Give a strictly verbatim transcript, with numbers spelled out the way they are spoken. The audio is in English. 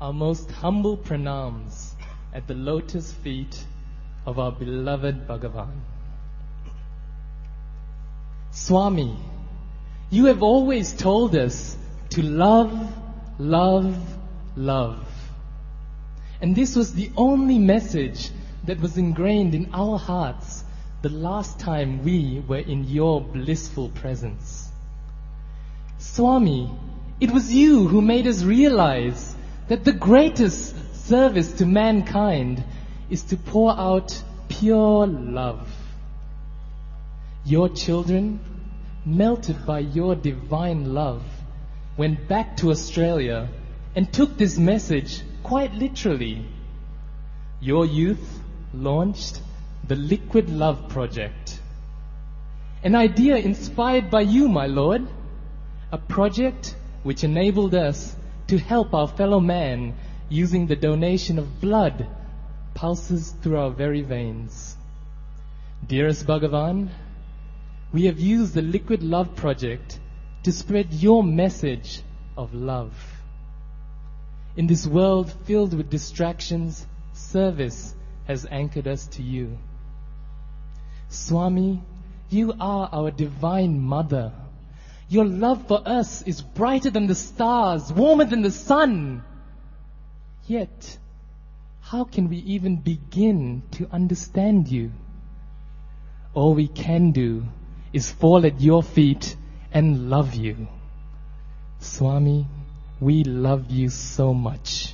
our most humble pranams at the lotus feet of our beloved Bhagavan. Swami, you have always told us to love, love, love. And this was the only message that was ingrained in our hearts the last time we were in your blissful presence. Swami, it was you who made us realize that the greatest service to mankind is to pour out pure love. Your children, melted by your divine love, went back to Australia and took this message quite literally. Your youth launched the Liquid Love Project, an idea inspired by you, my Lord, a project which enabled us to help our fellow man using the donation of blood pulses through our very veins. Dearest Bhagavan, we have used the Liquid Love Project to spread your message of love. In this world filled with distractions, service has anchored us to you. Swami, you are our divine mother. Your love for us is brighter than the stars, warmer than the sun. Yet, how can we even begin to understand you? All we can do is fall at your feet and love you. Swami, we love you so much.